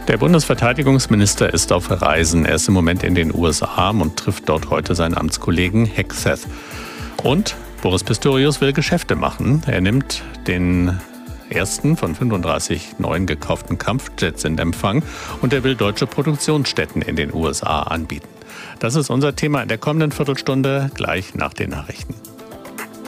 Der Bundesverteidigungsminister ist auf Reisen. Er ist im Moment in den USA und trifft dort heute seinen Amtskollegen Hegseth. Und Boris Pistorius will Geschäfte machen. Er nimmt den ersten von 35 neuen gekauften Kampfjets in Empfang und er will deutsche Produktionsstätten in den USA anbieten. Das ist unser Thema in der kommenden Viertelstunde, gleich nach den Nachrichten.